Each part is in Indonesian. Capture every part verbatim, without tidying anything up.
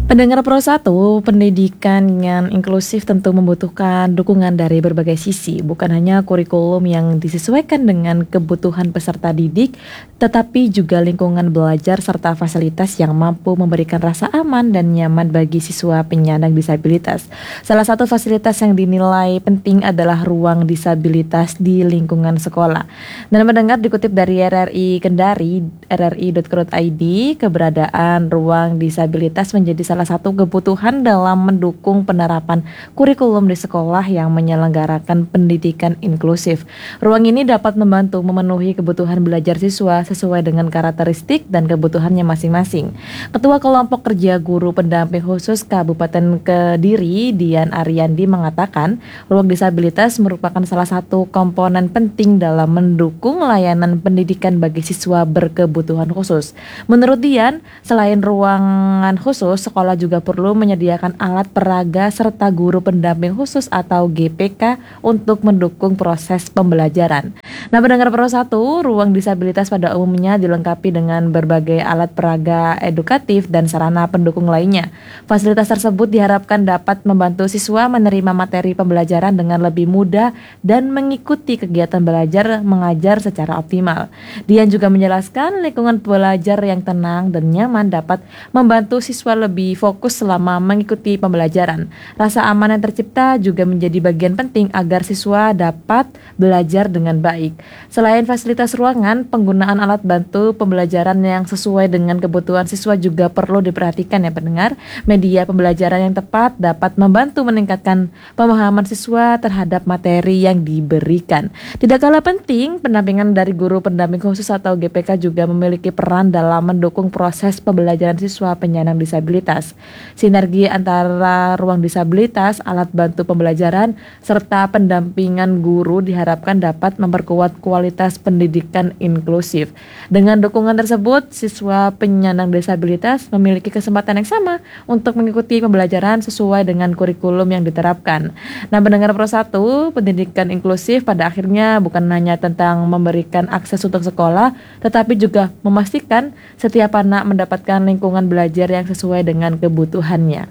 Pendengar Pro satu, pendidikan yang inklusif tentu membutuhkan dukungan dari berbagai sisi, bukan hanya kurikulum yang disesuaikan dengan kebutuhan peserta didik, tetapi juga lingkungan belajar serta fasilitas yang mampu memberikan rasa aman dan nyaman bagi siswa penyandang disabilitas. Salah satu fasilitas yang dinilai penting adalah ruang disabilitas di lingkungan sekolah. Dan mendengar dikutip dari R R I Kendari, r r i dot co dot i d, keberadaan ruang disabilitas menjadi salah satu kebutuhan dalam mendukung penerapan kurikulum di sekolah yang menyelenggarakan pendidikan inklusif. Ruang ini dapat membantu memenuhi kebutuhan belajar siswa sesuai dengan karakteristik dan kebutuhannya masing-masing. Ketua Kelompok Kerja Guru Pendamping Khusus Kabupaten Kediri, Dian Ariandi, mengatakan ruang disabilitas merupakan salah satu komponen penting dalam mendukung layanan pendidikan bagi siswa berkebutuhan khusus. Menurut Dian, selain ruangan khusus, sekolah juga perlu menyediakan alat peraga serta guru pendamping khusus atau G P K untuk mendukung proses pembelajaran. Nah, pendengar Pro satu, ruang disabilitas pada umumnya dilengkapi dengan berbagai alat peraga edukatif dan sarana pendukung lainnya. Fasilitas tersebut diharapkan dapat membantu siswa menerima materi pembelajaran dengan lebih mudah dan mengikuti kegiatan belajar mengajar secara optimal. Dian juga menjelaskan lingkungan belajar yang tenang dan nyaman dapat membantu siswa lebih fokus selama mengikuti pembelajaran. Rasa aman yang tercipta juga menjadi bagian penting agar siswa dapat belajar dengan baik. Selain fasilitas ruangan, penggunaan alat bantu pembelajaran yang sesuai dengan kebutuhan siswa juga perlu diperhatikan ya pendengar. Media pembelajaran yang tepat dapat membantu meningkatkan pemahaman siswa terhadap materi yang diberikan. Tidak kalah penting, pendampingan dari guru pendamping khusus atau G P K juga memiliki peran dalam mendukung proses pembelajaran siswa penyandang disabilitas. Sinergi antara ruang disabilitas, alat bantu pembelajaran, serta pendampingan guru diharapkan dapat memperkuat kualitas pendidikan inklusif. Dengan dukungan tersebut, siswa penyandang disabilitas memiliki kesempatan yang sama untuk mengikuti pembelajaran sesuai dengan kurikulum yang diterapkan. Nah, pendengar Pro satu, pendidikan inklusif pada akhirnya bukan hanya tentang memberikan akses untuk sekolah, tetapi juga memastikan setiap anak mendapatkan lingkungan belajar yang sesuai dengan kebutuhannya.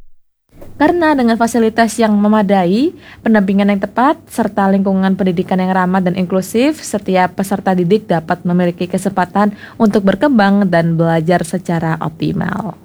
Karena dengan fasilitas yang memadai, pendampingan yang tepat, serta lingkungan pendidikan yang ramah dan inklusif, setiap peserta didik dapat memiliki kesempatan untuk berkembang dan belajar secara optimal.